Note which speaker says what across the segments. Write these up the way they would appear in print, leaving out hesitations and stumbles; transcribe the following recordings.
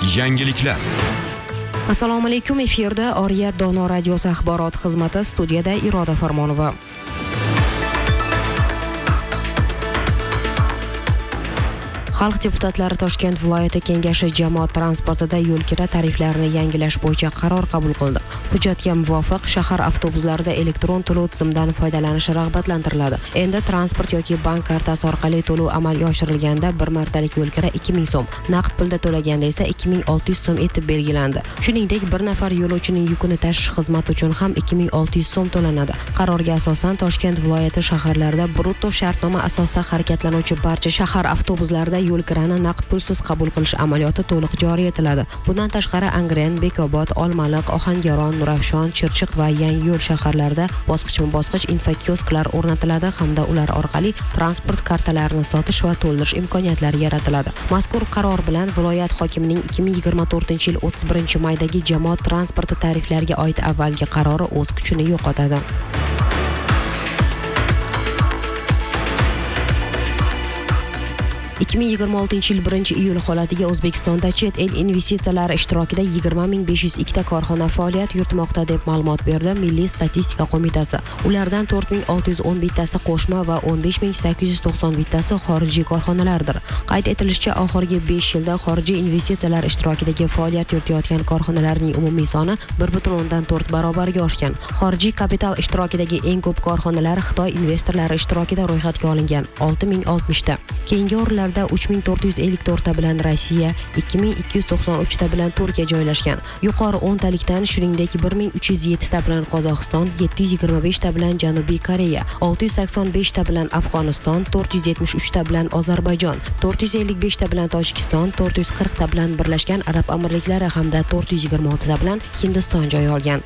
Speaker 1: Yangiliklar.
Speaker 2: Assalomu alaykum, efirda Oriyat Dono radiosi axborot xizmati, studiyada Iroda Farmonova. Xalq deputatlari Toshkent viloyati kengashi jamoat transportida yo'l-kira tariflarini yangilash bo'yicha qaror qabul qildi. Hujjatga muvofiq shahar avtobuslarida elektron to'lov tizimidan foydalanish rag'batlantiriladi. Endi transport yoki bank kartasi orqali to'lov amalga oshirilganda bir martalik yo'l-kira 2000 so'm, naqd pulda to'laganda esa 2600 so'm etib belgilandi. Shuningdek, bir nafar yo'lovchining yukini tashish xizmati uchun ham 2600 so'm to'lanadi. Qarorga asosan Toshkent viloyati shaharlarida brutto shartnoma asosida harakatlanuvchi barcha shahar avtobuslarida yo'l-kirani naqd pulsiz qabul qilish amaliyoti to'liq joriy etiladi. Bundan tashqari Angren, Bekobod, Olmaliq, Ohangaron, Nurafshon, Chirchiq va Yangiyo'l shaharlarida bosqichma-bosqich infokiosklar o'rnatiladi hamda ular orqali transport kartalarini sotish va to'ldirish imkoniyatlari yaratiladi. Mazkur qaror bilan viloyat hokimining 2024-yil 31-maydagi jamoat transporti tariflariga oid avvalgi qarori o'z kuchini yo'qotadi. 2026-yil 1-iyul holatiga O'zbekistonda chet el investitsiyalari ishtirokida 20502 ta korxona faoliyat yuritmoqda deb ma'lumot berdi Milliy statistika qo'mitasi. Ulardan 4611 tasi qo'shma va 15891 tasi xorijiy korxonalardir. Qayd etilishicha, oxirgi 5 yilda xorijiy investitsiyalar ishtirokidagi faoliyat yuritayotgan korxonalarning umumiy soni 1.4 barobarga oshgan. Xorijiy kapital ishtirokidagi eng ko'p korxonalar Xitoy investorlari ishtirokida ro'yxatga olingan 6060 ta. Keyingi o'rinlarda 3454 ta bilan Rossiya, 2293 ta bilan Turkiya joylashgan. Yuqori 10 talikdan shuningdek 1307 ta bilan Qozog'iston, 725 ta bilan Janubiy Koreya, 685 ta bilan Afg'oniston, 473 ta bilan Ozarbayjon, 455 ta bilan Tojikiston, 440 ta bilan Birlashgan Arab Amirliklari hamda 426 ta bilan Hindiston joy olgan.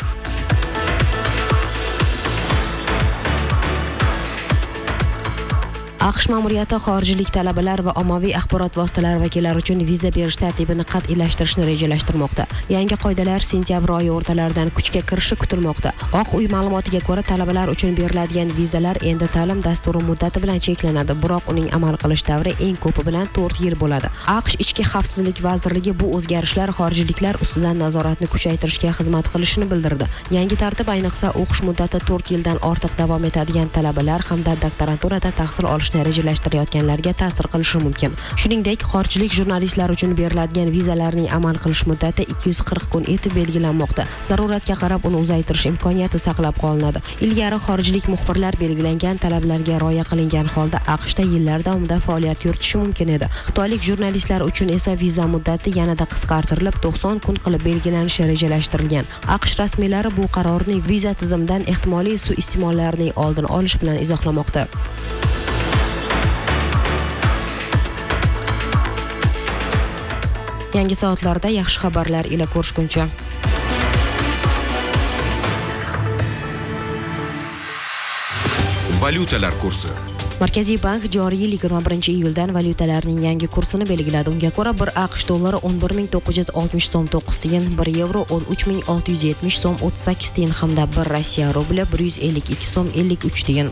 Speaker 2: AQSh ma'muriyati xorijlik talabalar va ommaviy axborot vositalari vakillari uchun viza berish tartibini qat'iylashtirishni rejalashtirmoqda. Yangi qoidalar sentyabr oyi o'rtalaridan kuchga kirishi kutilmoqda. Oq uy ma'lumotiga ko'ra, talabalar uchun beriladigan vizalar endi ta'lim dasturi muddati bilan cheklanadi, biroq uning amal qilish davri eng ko'pi bilan 4 yil bo'ladi. AQSh Ichki xavfsizlik vazirligi bu o'zgarishlar xorijliklar ustidan nazoratni kuchaytirishga xizmat qilishini bildirdi. Yangi tartib ayniqsa o'qish muddati 4 yildan ortiq davom etadigan talabalar hamda doktoranturada tahsil olish rejalashtirayotganlarga ta'sir qilishi mumkin. Shuningdek, xorijlik jurnalistlar uchun beriladigan vizalarning amal qilish muddati 240 kun etib belgilanmoqda. Zaruratga qarab uni uzaytirish imkoniyati saqlab qolinadi. Ilgari xorijlik muxbirlar belgilangan talablarga rioya qilingan holda AQShda yillar davomida faoliyat yuritishi mumkin edi. Xitoylik jurnalistlar uchun esa viza muddati yanada qisqartirilib 90 kun qilib belgilanishi rejalashtirilgan. AQSh rasmiylari bu qarorni viza tizimidan ehtimoliy suiiste'mollarning oldini olish bilan izohlamoqda. Yangi soatlarda yaxshi xabarlar ila ko'rishguncha.
Speaker 1: Valyutalar kursi.
Speaker 2: Markaziy bank joriy yil 21-iyuldan valyutalarning yangi kursini belgiladi. Unga ko'ra, 1 AQSh dollari 11960 so'm 9 tiyin, 1 yevro 13670 so'm 38 tiyin hamda 1 Rossiya rubli 152 so'm 53 tiyin.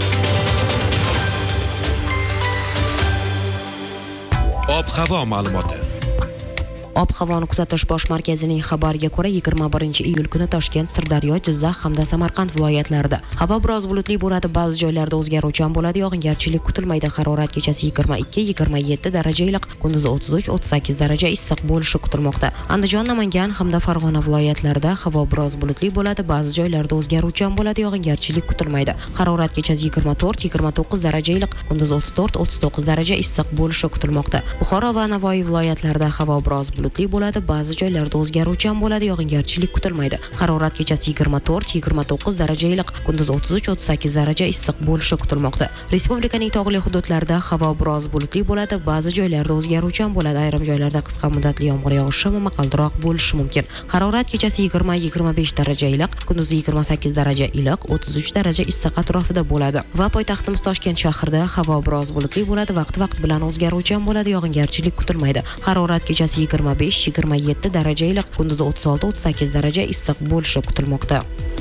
Speaker 1: Ob-havo ma'lumoti.
Speaker 2: Ob-havoni kuzatish bosh markazining xabariga ko'ra, 21-iyul kuni Toshkent, Sirdaryo, Jizzax hamda Samarqand viloyatlarida havo biroz bulutli bo'ladi, ba'zi joylarda o'zgaruvchan bo'ladi, yog'ingarchilik kutilmaydi. Harorat kechasi 22-27 daraja iliq, kunduzi 33-38 daraja issiq bo'lishi kutilmoqda. Andijon, Namangan hamda Farg'ona viloyatlarida havo biroz bulutli bo'ladi, ba'zi joylarda o'zgaruvchan bo'ladi, yog'ingarchilik kutilmaydi. Harorat kechasi 24-29 daraja iliq, kunduzi 34-39 daraja issiq bo'lishi kutilmoqda. Buxoro va Navoiy viloyatlarida havo biroz bulutli bo'ladi, ba'zi joylarda o'zgaruvchan bo'ladi, yog'ingarchilik kutilmaydi. Harorat kechasi 24-29 daraja iliq, kunduz 33-38 daraja issiq bo'lishi kutilmoqda. Respublikaning tog'li hududlarida havo biroz bulutli bo'ladi, ba'zi joylarda o'zgaruvchan bo'ladi, ayrim joylarda qisqa muddatli yomg'ir yog'ishi va momaqaldiroq bo'lishi mumkin. Harorat kechasi 20-25 daraja iliq, kunduz 28 daraja iliq, 33 daraja issiq atrofida bo'ladi. Va poytaxtimiz Toshkent shahrida havo biroz bulutli bo'ladi, vaqt bilan o'zgaruvchan bo'ladi, yog'ingarchilik kutilmaydi. Harorat kechasi 25-27 daraja iliq, kunduzi 36-38 daraja issiq bo'lishi kutilmoqda.